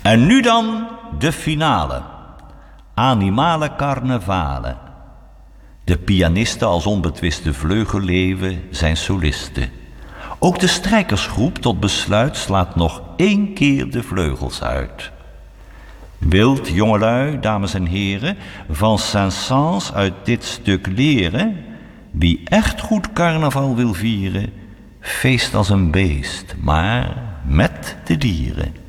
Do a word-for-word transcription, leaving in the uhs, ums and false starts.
En nu dan de finale. Animale carnevalen. De pianisten als onbetwiste vleugelleeuwen zijn solisten. Ook de strijkersgroep tot besluit slaat nog één keer de vleugels uit. Wilt, jongelui, dames en heren, van Saint-Saëns uit dit stuk leren? Wie echt goed carnaval wil vieren, feest als een beest, maar met de dieren.